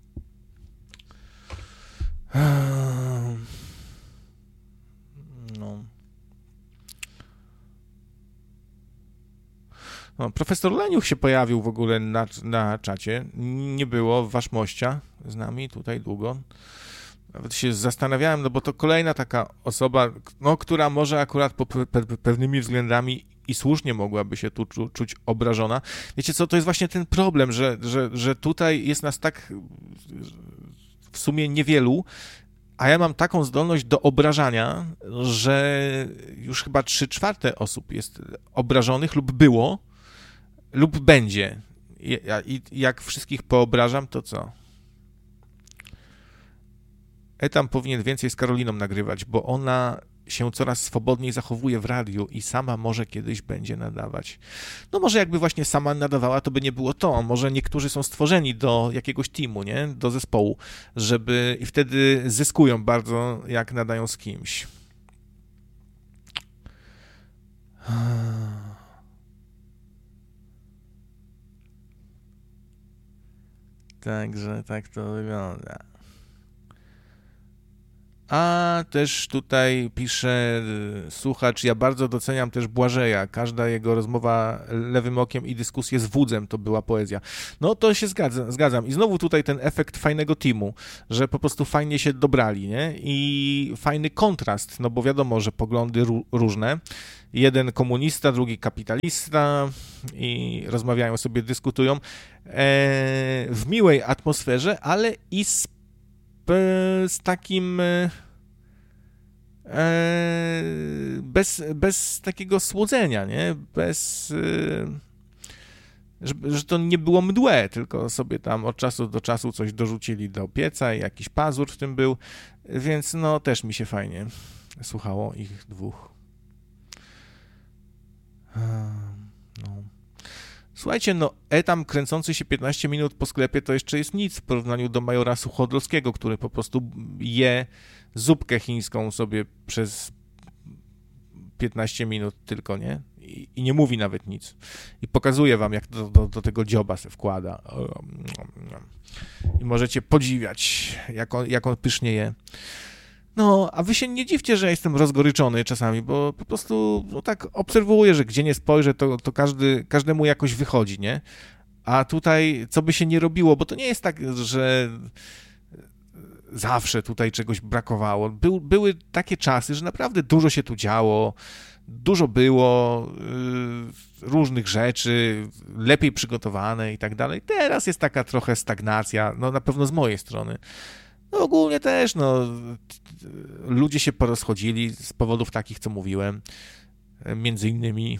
No. No, profesor Leniuch się pojawił w ogóle na, na czacie. Nie było waszmościa z nami tutaj długo. Nawet się zastanawiałem, no bo to kolejna taka osoba, no, która może akurat po pe, pe, pewnymi względami i słusznie mogłaby się tu czu, czuć obrażona. Wiecie co, to jest właśnie ten problem, że, że, że tutaj jest nas tak w sumie niewielu, a ja mam taką zdolność do obrażania, że już chyba trzy czwarte osób jest obrażonych lub było, lub będzie. I, i jak wszystkich poobrażam, to co? Etam powinien więcej z Karoliną nagrywać, bo ona się coraz swobodniej zachowuje w radiu i sama może kiedyś będzie nadawać. No może jakby właśnie sama nadawała, to by nie było to. Może niektórzy są stworzeni do jakiegoś teamu, nie? Do zespołu, żeby i wtedy zyskują bardzo, jak nadają z kimś. Także tak to wygląda. A też tutaj pisze słuchacz, ja bardzo doceniam też Błażeja. Każda jego rozmowa lewym okiem i dyskusje z Wudzem to była poezja. No to się zgadzam, zgadzam. I znowu tutaj ten efekt fajnego teamu, że po prostu fajnie się dobrali, nie? I fajny kontrast, no bo wiadomo, że poglądy ró- różne. Jeden komunista, drugi kapitalista i rozmawiają sobie, dyskutują e, w miłej atmosferze, ale i z z takim e, bez, bez takiego słodzenia, nie? Bez, e, że, że to nie było mdłe, tylko sobie tam od czasu do czasu coś dorzucili do pieca i jakiś pazur w tym był, więc no też mi się fajnie słuchało ich dwóch. No. Słuchajcie, no etam kręcący się piętnaście minut po sklepie to jeszcze jest nic w porównaniu do majora Suchodolskiego, który po prostu je zupkę chińską sobie przez piętnaście minut tylko, nie? I, i nie mówi nawet nic. I pokazuje wam, jak do, do, do tego dzioba se wkłada. I możecie podziwiać, jak on, jak on pysznie je. No, a wy się nie dziwcie, że jestem rozgoryczony czasami, bo po prostu no tak obserwuję, że gdzie nie spojrzę, to, to każdy, każdemu jakoś wychodzi, nie? A tutaj, co by się nie robiło, bo to nie jest tak, że zawsze tutaj czegoś brakowało. Był, były takie czasy, że naprawdę dużo się tu działo, dużo było yy, różnych rzeczy, lepiej przygotowane i tak dalej. Teraz jest taka trochę stagnacja, no na pewno z mojej strony. No ogólnie też, no, ludzie się porozchodzili z powodów takich, co mówiłem, między innymi,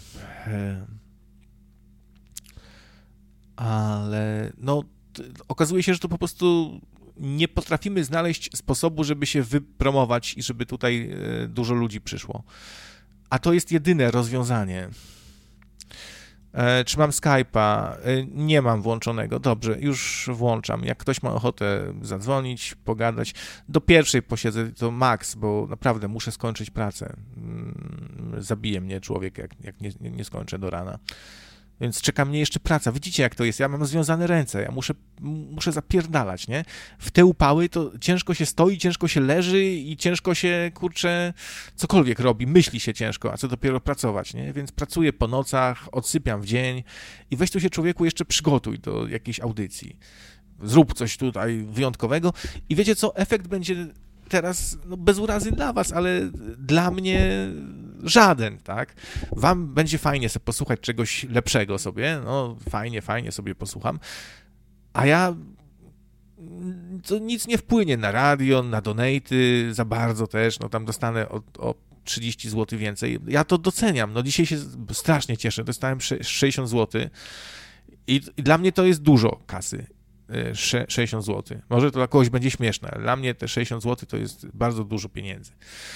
ale no, okazuje się, że to po prostu nie potrafimy znaleźć sposobu, żeby się wypromować i żeby tutaj dużo ludzi przyszło. A to jest jedyne rozwiązanie. Czy mam Skype'a? Nie mam włączonego. Dobrze, już włączam. Jak ktoś ma ochotę zadzwonić, pogadać. Do pierwszej posiedzę to max, bo naprawdę muszę skończyć pracę. Zabije mnie człowiek, jak, jak nie, nie skończę do rana. Więc czeka mnie jeszcze praca. Widzicie, jak to jest? Ja mam związane ręce. Ja muszę, muszę zapierdalać, nie? W te upały to ciężko się stoi, ciężko się leży i ciężko się, kurczę, cokolwiek robi. Myśli się ciężko, a co dopiero pracować, nie? Więc pracuję po nocach, odsypiam w dzień i weź tu się, człowieku, jeszcze przygotuj do jakiejś audycji. Zrób coś tutaj wyjątkowego i wiecie co? Efekt będzie teraz, no bez urazy dla was, ale dla mnie żaden, tak? Wam będzie fajnie sobie posłuchać czegoś lepszego sobie, no fajnie, fajnie sobie posłucham, a ja to nic nie wpłynie na radio, na donaty, za bardzo też, no tam dostanę o, o trzydzieści złotych więcej. Ja to doceniam, no dzisiaj się strasznie cieszę, dostałem sześćdziesiąt złotych i, i dla mnie to jest dużo kasy. sześćdziesiąt złotych. Może to dla kogoś będzie śmieszne, ale dla mnie te sześćdziesiąt złotych to jest bardzo dużo pieniędzy.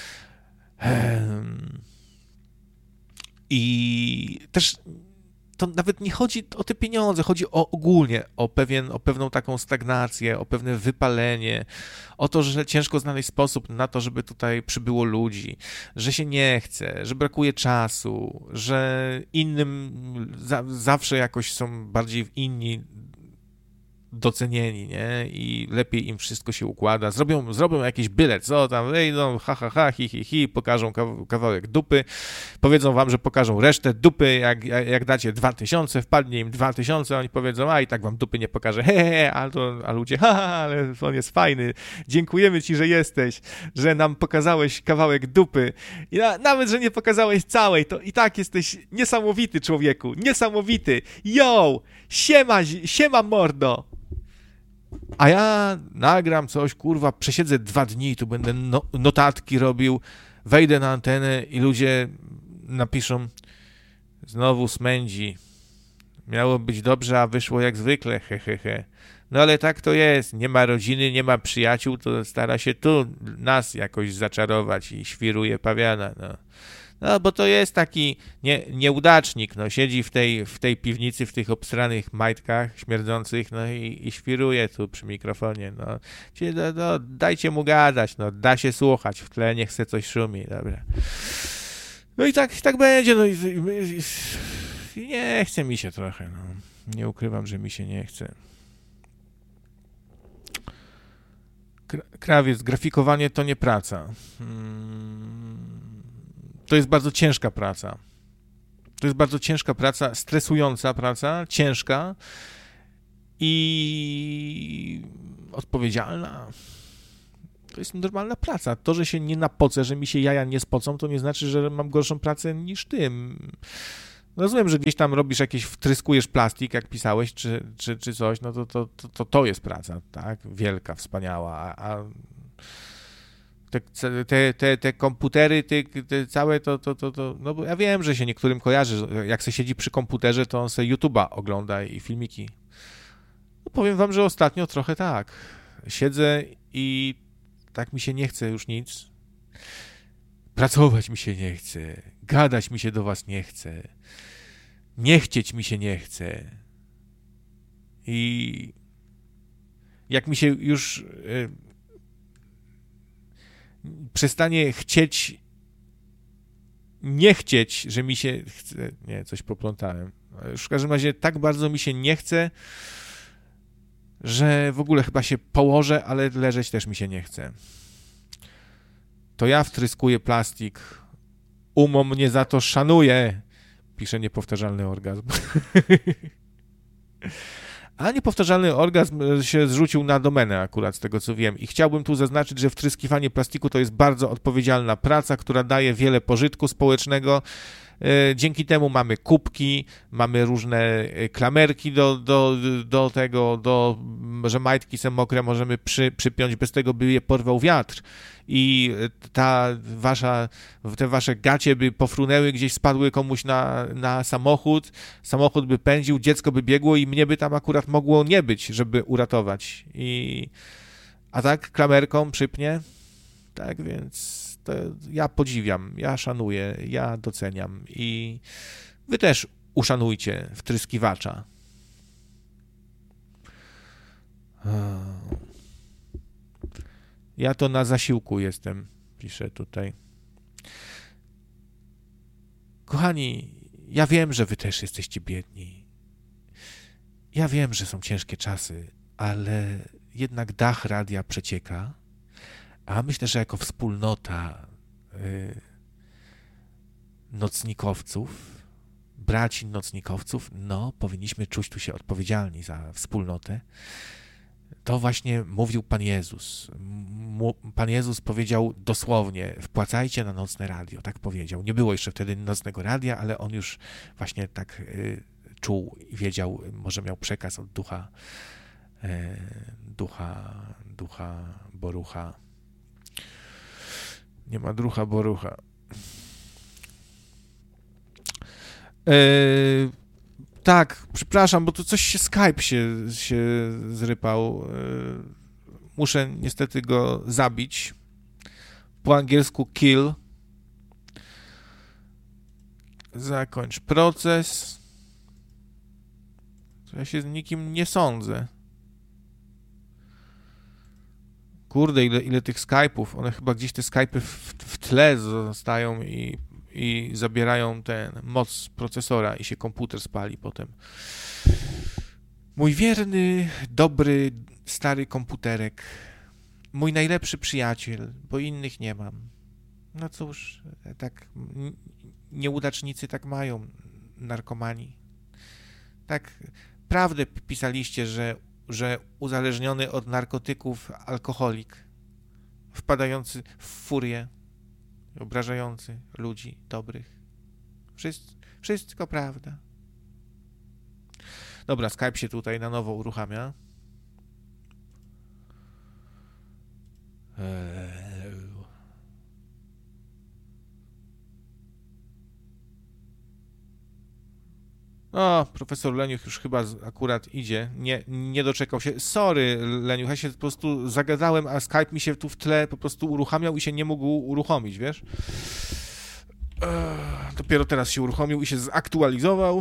I też to nawet nie chodzi o te pieniądze, chodzi o ogólnie, o, pewien, o pewną taką stagnację, o pewne wypalenie, o to, że ciężko znaleźć sposób na to, żeby tutaj przybyło ludzi, że się nie chce, że brakuje czasu, że innym za, zawsze jakoś są bardziej inni docenieni, nie? I lepiej im wszystko się układa. Zrobią, zrobią jakiś byle, co tam, wejdą, ha, ha, ha, hi, hi, hi, pokażą kawałek dupy, powiedzą wam, że pokażą resztę dupy, jak, jak dacie dwa tysiące, wpadnie im dwa tysiące, oni powiedzą, a i tak wam dupy nie pokażę, he, he, he, a, to, a ludzie, ha, ha, ale on jest fajny, dziękujemy ci, że jesteś, że nam pokazałeś kawałek dupy i na, nawet, że nie pokazałeś całej, to i tak jesteś niesamowity, człowieku, niesamowity, yo, siema, siema mordo. A ja nagram coś, kurwa, przesiedzę dwa dni, tu będę no, notatki robił, wejdę na antenę i ludzie napiszą znowu smędzi. Miało być dobrze, a wyszło jak zwykle, he, he, he. No ale tak to jest, nie ma rodziny, nie ma przyjaciół, to stara się tu nas jakoś zaczarować i świruje pawiana, no. No, bo to jest taki nie, nieudacznik, no, siedzi w tej, w tej piwnicy, w tych obsranych majtkach śmierdzących, no i, i świruje tu przy mikrofonie, no. No, no. Dajcie mu gadać, no, da się słuchać, w tle niech se coś szumi, dobra. No i tak, tak będzie, no i, i, i nie chce mi się trochę, no. Nie ukrywam, że mi się nie chce. Krawiec, grafikowanie to nie praca. Hmm. To jest bardzo ciężka praca. To jest bardzo ciężka praca, stresująca praca, ciężka i odpowiedzialna. To jest normalna praca. To, że się nie napocę, że mi się jaja nie spocą, to nie znaczy, że mam gorszą pracę niż ty. Rozumiem, że gdzieś tam robisz jakieś, wtryskujesz plastik, jak pisałeś, czy, czy, czy coś, no to to, to, to to jest praca, tak? Wielka, wspaniała, a, a te, te, te, te komputery, te, te całe, to, to, to, to, no bo ja wiem, że się niektórym kojarzy, jak se siedzi przy komputerze, to on se YouTube'a ogląda i filmiki. No powiem wam, że ostatnio trochę tak. Siedzę i tak mi się nie chce już nic. Pracować mi się nie chce. Gadać mi się do was nie chce. Nie chcieć mi się nie chce. I jak mi się już y, przestanie chcieć, nie chcieć, że mi się chce, nie, coś poplątałem. Już w każdym razie tak bardzo mi się nie chce, że w ogóle chyba się położę, ale leżeć też mi się nie chce. To ja wtryskuję plastik. Umo mnie za to szanuje, pisze niepowtarzalny orgazm. A niepowtarzalny orgazm się zrzucił na domenę akurat, z tego co wiem. I chciałbym tu zaznaczyć, że wtryskiwanie plastiku to jest bardzo odpowiedzialna praca, która daje wiele pożytku społecznego. Dzięki temu mamy kubki, mamy różne klamerki do, do, do tego, do, że majtki są mokre, możemy przy, przypiąć bez tego, by je porwał wiatr. I ta wasza, te wasze gacie by pofrunęły, gdzieś spadły komuś na, na samochód, samochód by pędził, dziecko by biegło i mnie by tam akurat mogło nie być, żeby uratować. I, a tak klamerką przypnie, tak więc to ja podziwiam, ja szanuję, ja doceniam i wy też uszanujcie wtryskiwacza. Ja to na zasiłku jestem, piszę tutaj. Kochani, ja wiem, że wy też jesteście biedni. Ja wiem, że są ciężkie czasy, ale jednak dach radia przecieka, a myślę, że jako wspólnota y, nocnikowców, braci nocnikowców, no, powinniśmy czuć tu się odpowiedzialni za wspólnotę. To właśnie mówił Pan Jezus. Pan Jezus powiedział dosłownie, wpłacajcie na nocne radio, tak powiedział. Nie było jeszcze wtedy nocnego radia, ale on już właśnie tak y, czuł i wiedział, może miał przekaz od ducha, y, ducha, ducha Borucha. Nie ma drucha Borucha. Y, Tak, przepraszam, bo tu coś się Skype się, się zrypał. Muszę niestety go zabić. Po angielsku kill. Zakończ proces. Ja się z nikim nie sądzę. Kurde, ile, ile tych Skype'ów. One chyba gdzieś te Skype'y w, w tle zostają i i zabierają tę moc procesora i się komputer spali potem. Mój wierny, dobry, stary komputerek. Mój najlepszy przyjaciel, bo innych nie mam. No cóż, tak nieudacznicy tak mają, narkomani. Tak, prawdę pisaliście, że, że uzależniony od narkotyków alkoholik, wpadający w furię, obrażający ludzi dobrych. Wszystko, wszystko prawda. Dobra, Skype się tutaj na nowo uruchamia. O, profesor Leniuch już chyba akurat idzie. Nie, nie doczekał się. Sorry, Leniuch, ja się po prostu zagadałem, a Skype mi się tu w tle po prostu uruchamiał i się nie mógł uruchomić, wiesz? Dopiero teraz się uruchomił i się zaktualizował.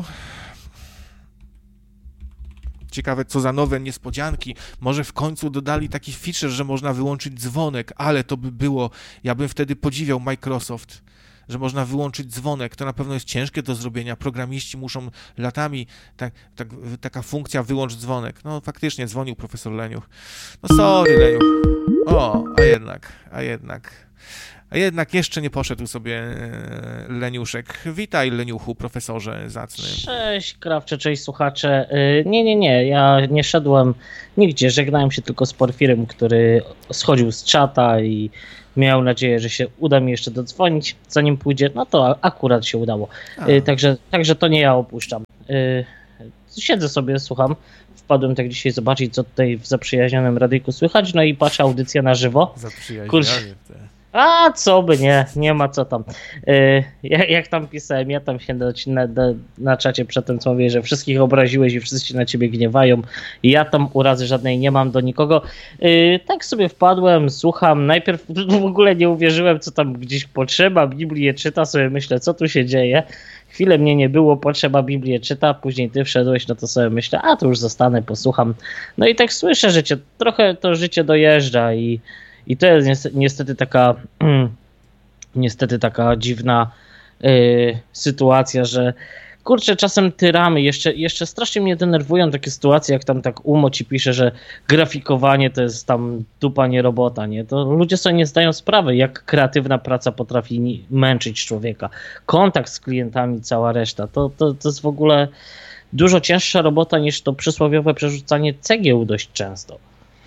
Ciekawe, co za nowe niespodzianki. Może w końcu dodali taki feature, że można wyłączyć dzwonek, ale to by było... Ja bym wtedy podziwiał Microsoft. że można wyłączyć dzwonek. To na pewno jest ciężkie do zrobienia. Programiści muszą latami, tak, tak, taka funkcja wyłącz dzwonek. No faktycznie dzwonił profesor Leniuch. No sorry, Leniuch. O, a jednak, a jednak. A jednak jeszcze nie poszedł sobie Leniuszek. Witaj, Leniuchu, profesorze zacny. Cześć, Krawcze, cześć, słuchacze. Nie, nie, nie, ja nie szedłem nigdzie. Żegnałem się tylko z Porfirem, który schodził z czata i miał nadzieję, że się uda mi jeszcze dodzwonić, zanim pójdzie. No to akurat się udało. Także, także to nie ja opuszczam. Siedzę sobie, słucham. Wpadłem tak dzisiaj zobaczyć, co tutaj w zaprzyjaźnionym radyjku słychać, no i patrzę audycję na żywo. Zaprzyjaźniony. A co by nie, nie ma co tam. Yy, jak, jak tam pisałem, ja tam się na, na, na czacie przedtem co mówię, że wszystkich obraziłeś i wszyscy się na ciebie gniewają. I ja tam urazy żadnej nie mam do nikogo. Yy, tak sobie wpadłem, słucham. Najpierw w ogóle nie uwierzyłem, co tam gdzieś potrzeba. Biblię czyta, sobie myślę, co tu się dzieje. Chwilę mnie nie było, potrzeba Biblię czyta, później ty wszedłeś, no to sobie myślę, a to już zostanę, posłucham. No i tak słyszę, że cię, trochę to życie dojeżdża i I to jest niestety taka niestety taka dziwna y, sytuacja, że kurczę, czasem tyramy, jeszcze, jeszcze strasznie mnie denerwują takie sytuacje, jak tam tak Umo ci pisze, że grafikowanie to jest tam dupa, nie robota, nie? To ludzie sobie nie zdają sprawy, jak kreatywna praca potrafi męczyć człowieka. Kontakt z klientami, cała reszta, to, to, to jest w ogóle dużo cięższa robota niż to przysłowiowe przerzucanie cegieł dość często.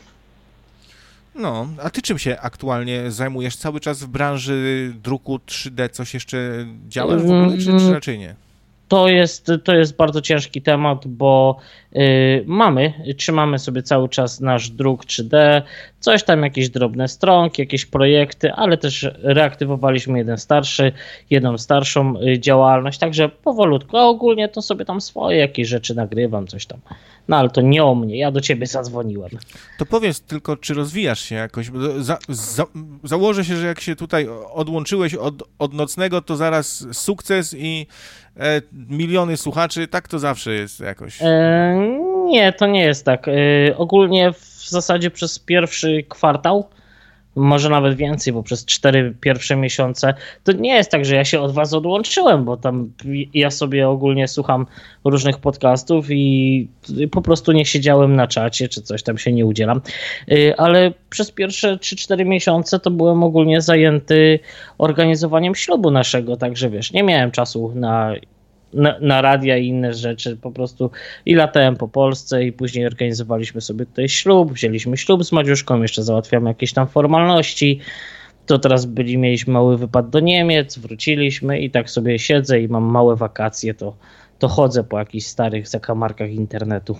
No, a ty czym się aktualnie zajmujesz? Cały czas w branży druku trzy D coś jeszcze działasz w ogóle, czy, czy raczej nie? To jest, to jest bardzo ciężki temat, bo y, mamy, trzymamy sobie cały czas nasz druk trzy D, coś tam, jakieś drobne stronki, jakieś projekty, ale też reaktywowaliśmy jeden starszy, jedną starszą y, działalność, także powolutku, a ogólnie to sobie tam swoje jakieś rzeczy nagrywam, coś tam. No ale to nie o mnie, ja do ciebie zadzwoniłem. To powiedz tylko, czy rozwijasz się jakoś? Za, za, założę się, że jak się tutaj odłączyłeś od, od nocnego, to zaraz sukces i e, miliony słuchaczy, tak to zawsze jest jakoś. E, nie, to nie jest tak. E, ogólnie w zasadzie przez pierwszy kwartał, może nawet więcej, bo przez cztery pierwsze miesiące, to nie jest tak, że ja się od was odłączyłem, bo tam ja sobie ogólnie słucham różnych podcastów i po prostu nie siedziałem na czacie, czy coś tam się nie udzielam, ale przez pierwsze trzy cztery miesiące to byłem ogólnie zajęty organizowaniem ślubu naszego, także wiesz, nie miałem czasu na Na, na radia i inne rzeczy, po prostu i latałem po Polsce i później organizowaliśmy sobie tutaj ślub, wzięliśmy ślub z Madziuszką, jeszcze załatwiamy jakieś tam formalności, to teraz byli, mieliśmy mały wypad do Niemiec, wróciliśmy i tak sobie siedzę i mam małe wakacje, to, to chodzę po jakichś starych zakamarkach internetu.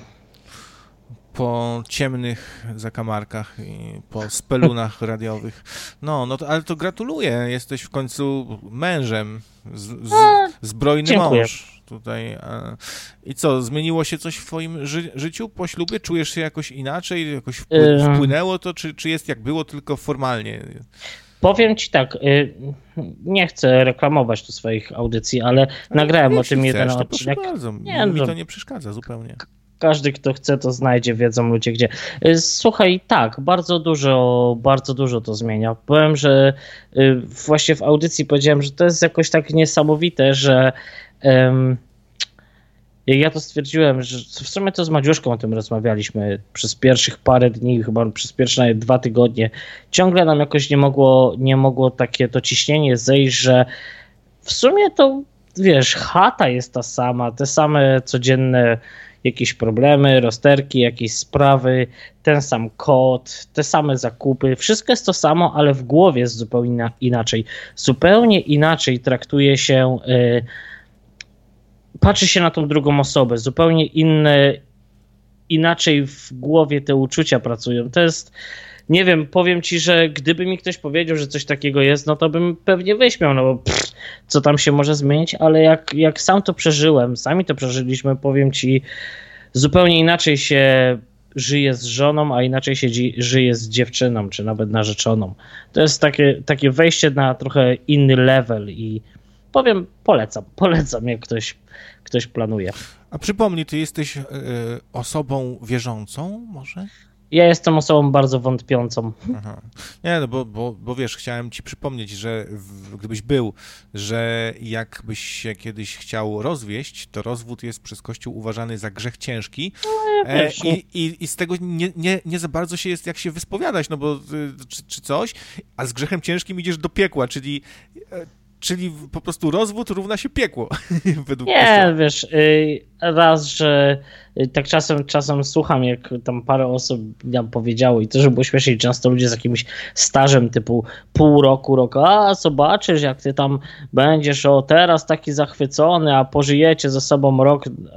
Po ciemnych zakamarkach i po spelunach radiowych. No, no to, ale to gratuluję, jesteś w końcu mężem, z, z, zbrojny Dziękuję. mąż tutaj. I co, zmieniło się coś w twoim ży, życiu po ślubie? Czujesz się jakoś inaczej? Jakoś wpły, wpłynęło to, czy, czy jest jak było, tylko formalnie? Powiem ci tak, nie chcę reklamować tu swoich audycji, ale, ale nagrałem o tym jeden chcesz, odcinek. Bardzo. Nie, mi no. to nie przeszkadza zupełnie. Każdy, kto chce, to znajdzie, wiedzą ludzie gdzie. Słuchaj, tak, bardzo dużo, bardzo dużo to zmienia. Powiem, że właśnie w audycji powiedziałem, że to jest jakoś tak niesamowite, że um, ja to stwierdziłem, że w sumie to z Madziuszką o tym rozmawialiśmy przez pierwszych parę dni, chyba przez pierwsze nawet dwa tygodnie. Ciągle nam jakoś nie mogło, nie mogło takie to ciśnienie zejść, że w sumie to, wiesz, chata jest ta sama, te same codzienne jakieś problemy, rozterki, jakieś sprawy, ten sam kod, te same zakupy, wszystko jest to samo, ale w głowie jest zupełnie inaczej. Zupełnie inaczej traktuje się, yy, patrzy się na tą drugą osobę, zupełnie inne, inaczej w głowie te uczucia pracują. To jest, nie wiem, powiem ci, że gdyby mi ktoś powiedział, że coś takiego jest, no to bym pewnie wyśmiał, no bo pff, co tam się może zmienić, ale jak, jak sam to przeżyłem, sami to przeżyliśmy, powiem ci, zupełnie inaczej się żyje z żoną, a inaczej się dzi- żyje z dziewczyną, czy nawet narzeczoną. To jest takie, takie wejście na trochę inny level i powiem, polecam, polecam, jak ktoś, ktoś planuje. A przypomnij, ty jesteś y, osobą wierzącą może? Ja jestem osobą bardzo wątpiącą. Aha. Nie, no bo, bo, bo wiesz, chciałem ci przypomnieć, że w, gdybyś był, że jakbyś się kiedyś chciał rozwieść, to rozwód jest przez Kościół uważany za grzech ciężki No, ja e, wiesz, i, i, i z tego nie, nie, nie za bardzo się jest jak się wyspowiadać, no bo y, czy, czy coś, a z grzechem ciężkim idziesz do piekła, czyli e, czyli po prostu rozwód równa się piekło. Według nie, Kościoła. wiesz, y, raz, że y, tak czasem, czasem słucham, jak tam parę osób nam powiedziało i to, że było śmiesznie, często ludzie z jakimś stażem typu pół roku, roku, a zobaczysz, jak ty tam będziesz, o teraz taki zachwycony, a pożyjecie ze sobą rok,